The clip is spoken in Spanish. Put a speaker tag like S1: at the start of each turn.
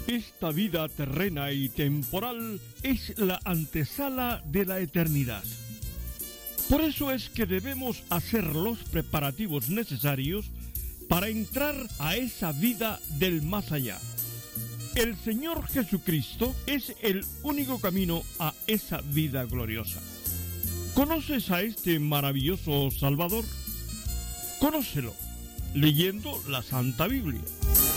S1: Esta vida terrena y temporal es la antesala de la eternidad. Por eso es que debemos hacer los preparativos necesarios para entrar a esa vida del más allá. El Señor Jesucristo es el único camino a esa vida gloriosa. ¿Conoces a este maravilloso Salvador? Conócelo leyendo la Santa Biblia.